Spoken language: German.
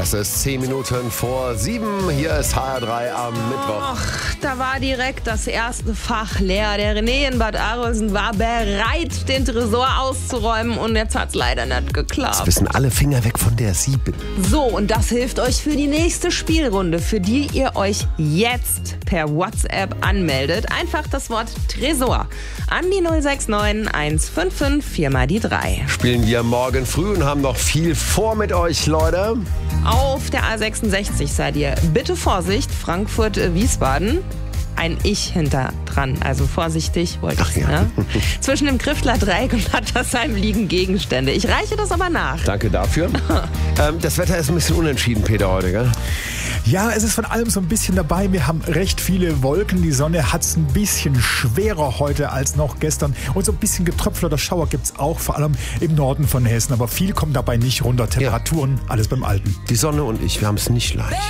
Es ist 10 Minuten vor 7. Hier ist HR3 am Mittwoch. Ach, da war direkt das erste Fach leer. Der René in Bad Arolsen war bereit, den Tresor auszuräumen und jetzt hat's leider nicht geklappt. Jetzt wissen alle Finger weg von der 7. So, und das hilft euch für die nächste Spielrunde, für die ihr euch jetzt per WhatsApp anmeldet. Einfach das Wort Tresor an die 069 155 4 mal die 3. Spielen wir morgen früh und haben noch viel vor mit euch, Leute. Auf der A66 seid ihr. Bitte Vorsicht, Frankfurt-Wiesbaden. Ein Ich hinter dran, also vorsichtig wollte ich. Ach ja. Ne? Zwischen dem Griffler Dreieck und Hattersheim liegen Gegenstände. Ich reiche das aber nach. Danke dafür. Das Wetter ist ein bisschen unentschieden, Peter, heute, gell? Ja, es ist von allem so ein bisschen dabei. Wir haben recht viele Wolken. Die Sonne hat es ein bisschen schwerer heute als noch gestern. Und so ein bisschen Getröpfel oder Schauer gibt es auch, vor allem im Norden von Hessen. Aber viel kommt dabei nicht runter. Temperaturen, alles beim Alten. Die Sonne und ich, wir haben es nicht leicht.